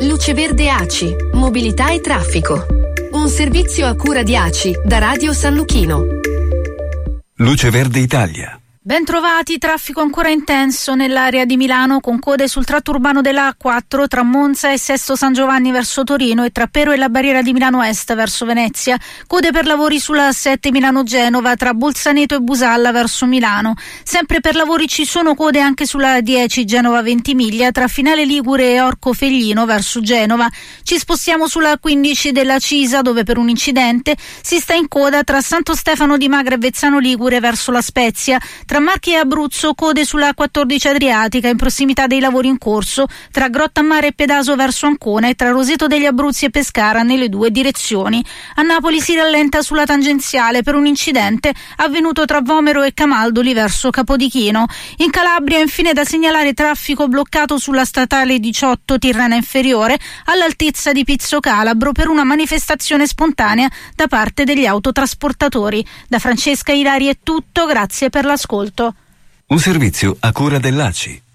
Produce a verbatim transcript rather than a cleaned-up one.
Luce Verde A C I, mobilità e traffico. Un servizio a cura di A C I da Radio San Luchino. Luce Verde Italia. Ben trovati, traffico ancora intenso nell'area di Milano con code sul tratto urbano della A quattro tra Monza e Sesto San Giovanni verso Torino e tra Pero e la barriera di Milano Est verso Venezia, code per lavori sulla A sette Milano-Genova tra Bolzaneto e Busalla verso Milano. Sempre per lavori ci sono code anche sulla A dieci Genova-Ventimiglia tra Finale Ligure e Orco Feglino verso Genova. Ci spostiamo sulla A quindici della Cisa dove per un incidente si sta in coda tra Santo Stefano di Magra e Vezzano Ligure verso La Spezia. Tra Marche e Abruzzo code sulla A quattordici Adriatica in prossimità dei lavori in corso tra Grottammare e Pedaso verso Ancona e tra Roseto degli Abruzzi e Pescara nelle due direzioni. A Napoli si rallenta sulla tangenziale per un incidente avvenuto tra Vomero e Camaldoli verso Capodichino. In Calabria infine da segnalare traffico bloccato sulla statale diciotto Tirrena Inferiore all'altezza di Pizzo Calabro per una manifestazione spontanea da parte degli autotrasportatori. Da Francesca Ilari è tutto, grazie per l'ascolto. Un servizio a cura dell'A C I.